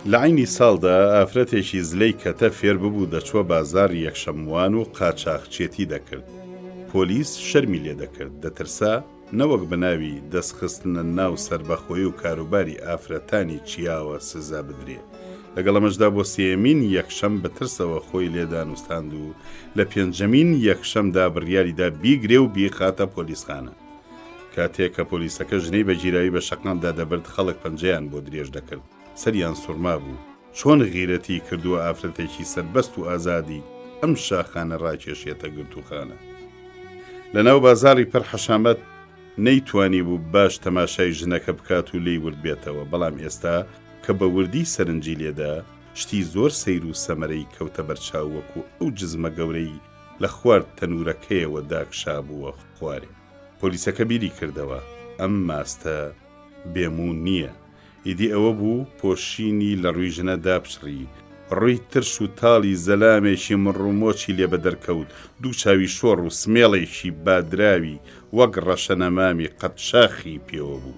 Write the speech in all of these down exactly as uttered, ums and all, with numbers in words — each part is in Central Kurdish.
لە عینی ساڵدا ئافرەتێکی زلەی کەتە فێر ببوو دەچوە بازار یەکشەموان و قاچاقچێتی دەکرد. پۆلیس شەرمی لێ دەکرد، دەترسا نەوەک بەناوی دەستخستنە ناو سەربەخۆی و کاروباری ئافرەتانی چیاوە سزا بدرێ. لەگەڵ ئەمەشدا بۆ سێمین یەکشەم بەترسەوە خۆی لێدانوستاند و لە پێنجەمین یەکشەمدا بڕیاریدا بیگرێ و بیخاتە پۆلیسخانە. کاتێک کە پۆلیسەکە ژنەی بە گیراوی بە شەقامدا دەبرد، خەڵک پەنجەیان بۆ درێژ دەکرد، سەریان سوورما بوو. چۆن غیرەتی کردووە ئافرەتێکی سەربەست و ئازادی ئەم شاخانە ڕاکێشێتە گرتوخانە. لەناو بازاڕی پڕ حەشامەت نەیتوانی بوو باش تەماشای ژنەکە بکات و لێی ورد بێتەوە، بەڵام ئێستا کە بە وردی سەرنجی لێدا شتی زۆر سەیر و سەمەرەی کەوتە بەرچاو وەکو ئەو جزمە گەورەی لە خوارد تەنورەکەیەوە داکشا بووە خوارێ. پۆلیسەکە بیری کردەوە ئەم ماستە بێمون نییە. ئیدی ئەوە بوو پۆشینی لە ڕووی ژنە دابشڕی، ڕووی ترش و تاڵی زەلامێکی مڕومۆچی لێ بە دەرکەوت، دوو چاوی شۆڕ و سمێڵێکی بادراوی وەک ڕەشەنەمامی قەت شاخی پێوە بوو.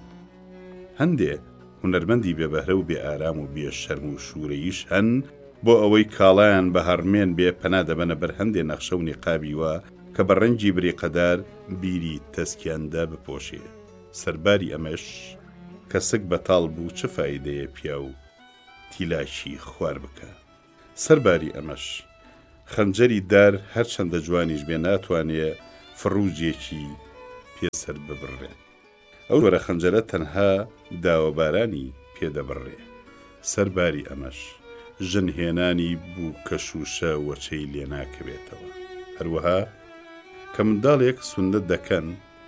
هەندێ هونەرمەندی بێبەهرە و بێ ئارام و بێ شەرم و شوورەیش هەن بۆ ئەوەی کاڵایان بە هەڕمێن بێ پەنا دەبەنە بەر هەندێ نەخشە و نیقابی وە کە بە ڕەنگی بریقەدار بیری تەسکیاندا بپۆشێ. سەرباری ئەمەش کەسک بەتاڵ بوو چه فایدەیە پیا و تیلاشی خوار بکە. سەرباری ئەمەش خەنجەری دار هەرچەندە جوانیش بێ ناتوانێ فڕوجێکی پێسەر ببڕێت. ئەو وەرە خەنجەرە تەنها داوەبارانی پێدەبڕێ. سەرباری ئەمەش ژنهێنانی بوو کە شوشە وەچەی لێ ناکەوێتەوە. هەروەها کە منداڵێک سونەت دەکەن،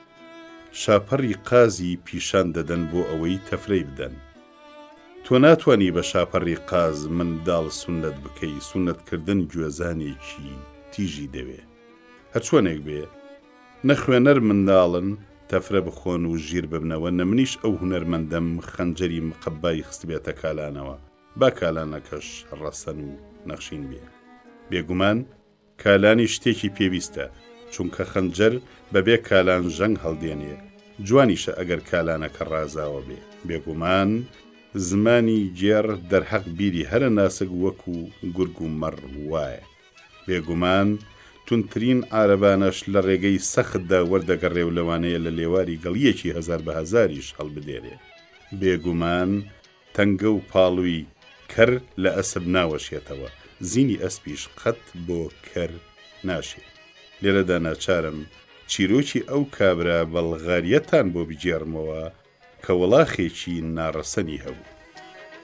شاپەڕی قازی پیشان دەدەن بۆ ئەوەی تەفرەی بدەن. تۆ ناتوانی بە شاپەڕی قاز منداڵ سونەت بکەی. سونەتکردن گوێزانێکی تیژی دەوێ. هەرچۆنێک بێ نەخوێنەر منداڵن تەفرە بخۆن و ژیر ببنەوە. نەمنیش ئەو هونەرمەندەم خەنجەری مقبای خستبێتە کالانەوە، با کالانەکەش ڕەسەن و نەخشین بێ. بێگومان کالانی شتێکی پێویستە، چونکە خەنجەر بەبێ کالان ژەنگ هەڵدێنێ. جوانیشە ئەگەر کالانەکە ڕازاوە بێ. بێگومان زمانی گێڕ دەرحەق بیری هەرە ناسک وەکو گورگ و مەڕ وایە. بێگومان تونترین ئارەبانەش لە ڕێگەی سەختدا وەردەگەڕێ و لەوانەیە لە لێواری گەڵیەکی هەزار بە هەزاریش هەڵبدێرێ. بێگومان تەنگە و پاڵووی کەر لە ئەسب ناوەشێتەوە، زینی ئەسپیش قەت بۆ کەر ناشێت. لێرەدا ناچارم چیرۆکی ئەو کابرا بەڵغاریەتان بۆ بجێڕمەوە کە وەڵاخێکی ناڕەسەنی هەبوو.